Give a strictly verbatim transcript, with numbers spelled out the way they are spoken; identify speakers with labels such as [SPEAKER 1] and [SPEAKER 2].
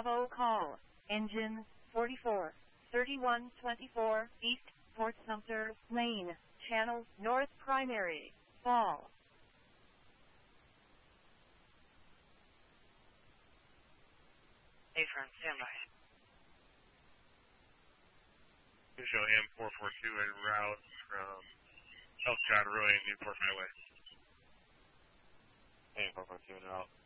[SPEAKER 1] Bravo call. Engine forty-four, thirty-one twenty-four, East, Port Sumter, Lane, Channel, North Primary, Fall.
[SPEAKER 2] A-Front, standby.
[SPEAKER 3] Show M four forty-two en route from Elk John Roy and Newport Highway.
[SPEAKER 4] A four forty-two en route.